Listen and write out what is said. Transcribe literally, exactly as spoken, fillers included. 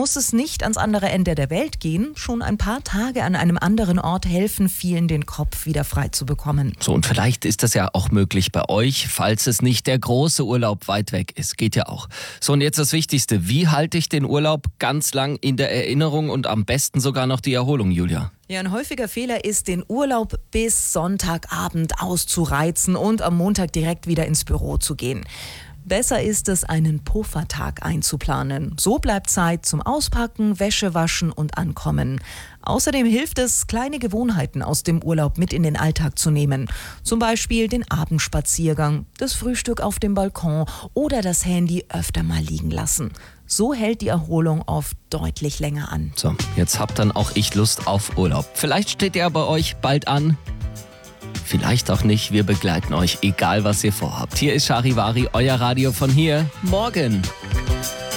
muss es nicht ans andere Ende der Welt gehen. Schon ein paar Tage an einem anderen Ort helfen vielen, den Kopf wieder frei zu bekommen. So, und vielleicht ist das ja auch möglich bei euch, falls es nicht der große Urlaub weit weg ist. Geht ja auch. So, und jetzt das Wichtigste. Wie halte ich den Urlaub ganz lang in der Erinnerung und am besten sogar noch die Erholung, Julia? Ja, ein häufiger Fehler ist, den Urlaub bis Sonntagabend auszureizen und am Montag direkt wieder ins Büro zu gehen. Besser ist es, einen Puffertag einzuplanen. So bleibt Zeit zum Auspacken, Wäsche waschen und Ankommen. Außerdem hilft es, kleine Gewohnheiten aus dem Urlaub mit in den Alltag zu nehmen. Zum Beispiel den Abendspaziergang, das Frühstück auf dem Balkon oder das Handy öfter mal liegen lassen. So hält die Erholung oft deutlich länger an. So, jetzt habt dann auch ich Lust auf Urlaub. Vielleicht steht der bei euch bald an. Vielleicht auch nicht, wir begleiten euch, egal was ihr vorhabt. Hier ist Charivari, euer Radio von hier. Morgen.